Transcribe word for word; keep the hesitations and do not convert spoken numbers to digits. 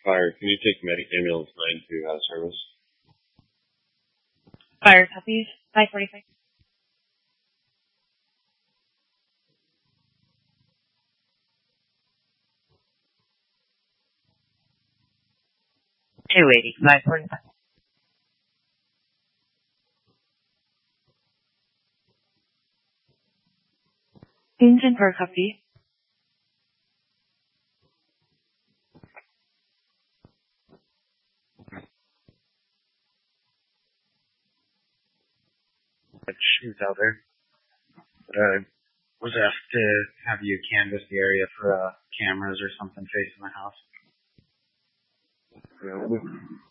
Fire, can you take medic ambulance nine to uh, service? Fire copies. five forty-five. two eighty, five forty-five. Engine per copy. She's out there. But I was asked to have you canvass the area for uh, cameras or something facing the house. Yeah, we,